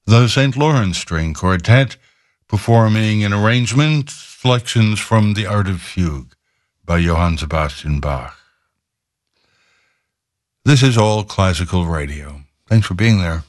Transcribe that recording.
The St. Lawrence String Quartet performing an arrangement, selections from The Art of Fugue by Johann Sebastian Bach. This is All Classical Radio. Thanks for being there.